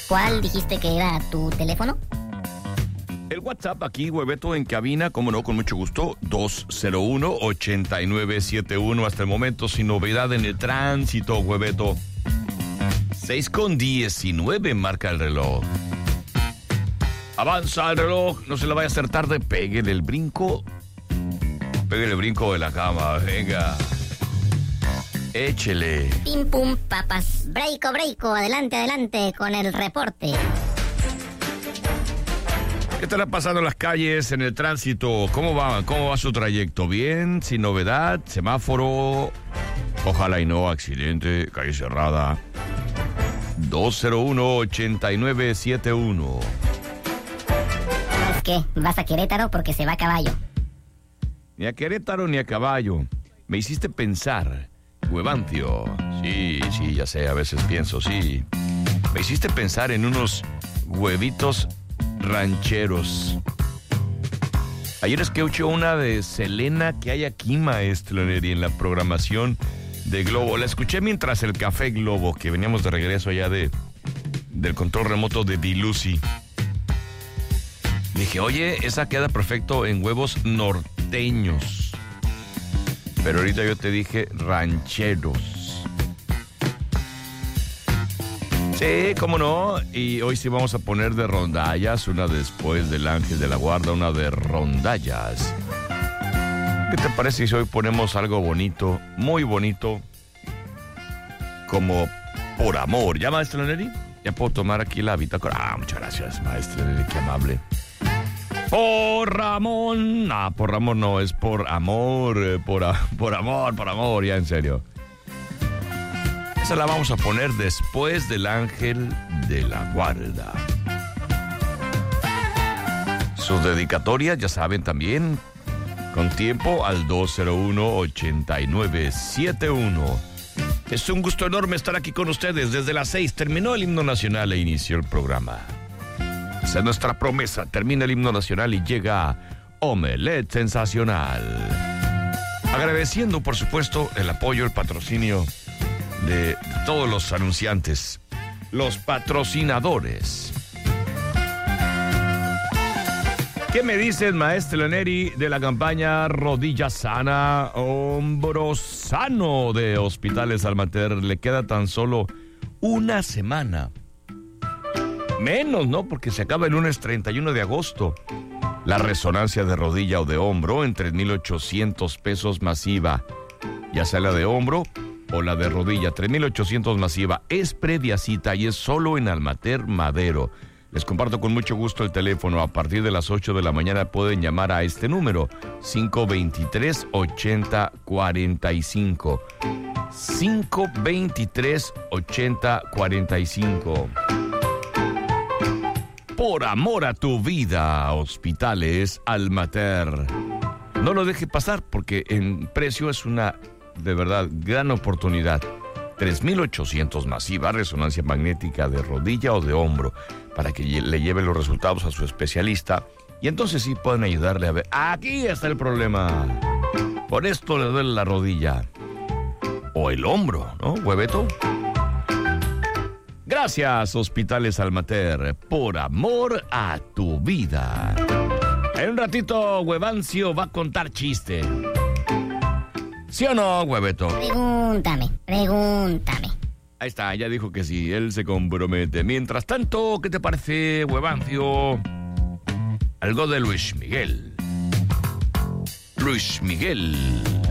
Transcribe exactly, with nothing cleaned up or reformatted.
¿Cuál dijiste que era tu teléfono? El WhatsApp aquí, Hueveto, en cabina, como no, con mucho gusto, dos cero uno, ocho nueve siete uno. Hasta el momento, sin novedad en el tránsito, Hueveto. seis con diecinueve marca el reloj. Avanza el reloj, no se le vaya a hacer tarde, pégale el brinco. Pégale el brinco de la cama, venga. Échele. Pim pum papas, breiko breiko, adelante adelante con el reporte. ¿Qué estará pasando en las calles, en el tránsito? ¿Cómo va? ¿Cómo va su trayecto? ¿Bien? ¿Sin novedad? ¿Semáforo? Ojalá y no, accidente, calle cerrada. dos cero uno, ocho nueve siete uno. ¿Sabes qué? Vas a Querétaro porque se va a caballo. Ni a Querétaro ni a caballo. Me hiciste pensar, Huevancio. Sí, sí, ya sé, a veces pienso, sí. Me hiciste pensar en unos huevitos rancheros. Ayer escuché una de Selena que hay aquí, maestro Neri, en la programación de Globo. La escuché mientras el Café Globo, que veníamos de regreso allá de del control remoto de Dilusi. Dije, oye, esa queda perfecto en huevos norteños. Pero ahorita yo te dije rancheros. Sí, cómo no. Y hoy sí vamos a poner de rondallas, una después del Ángel de la Guarda, una de rondallas. ¿Qué te parece si hoy ponemos algo bonito, muy bonito, como Por Amor? ¿Ya, maestro Neri? ¿Ya puedo tomar aquí la bitácora? Ah, muchas gracias, maestro Neri, qué amable. Por Ramón. Ah, por Ramón no, es por amor, por, a, por amor, por amor, ya en serio. Esa la vamos a poner después del Ángel de la Guarda. Sus dedicatorias, ya saben también, con tiempo al dos cero uno, ocho nueve siete uno. Es un gusto enorme estar aquí con ustedes. Desde las seis terminó el himno nacional e inició el programa. Esa es nuestra promesa. Termina el himno nacional y llega Omelette Sensacional. Agradeciendo, por supuesto, el apoyo, el patrocinio de todos los anunciantes, los patrocinadores. ¿Qué me dices, maestro Neri, de la campaña Rodilla Sana, Hombro Sano de Hospitales Almater? Le queda tan solo una semana. Menos, ¿no? Porque se acaba el lunes treinta y uno de agosto. La resonancia de rodilla o de hombro en tres mil ochocientos pesos masiva. Ya sea la de hombro o la de rodilla, tres mil ochocientos masiva. Es previa cita y es solo en Almater Madero. Les comparto con mucho gusto el teléfono. A partir de las ocho de la mañana pueden llamar a este número, cinco dos tres, ocho cero cuatro cinco. cinco dos tres, ocho cero cuatro cinco. Por amor a tu vida, Hospitales Almater. No lo deje pasar porque en precio es una, de verdad, gran oportunidad. tres mil ochocientos masiva, resonancia magnética de rodilla o de hombro, para que le lleve los resultados a su especialista y entonces sí pueden ayudarle a ver. Aquí está el problema. Por esto le duele la rodilla o el hombro, ¿no, Hueveto? Gracias, Hospitales Almater, por amor a tu vida. En un ratito, Huevancio va a contar chiste. ¿Sí o no, Hueveto? Pregúntame, pregúntame. Ahí está, ya dijo que sí, él se compromete. Mientras tanto, ¿qué te parece, Huevancio? Algo de Luis Miguel. Luis Miguel.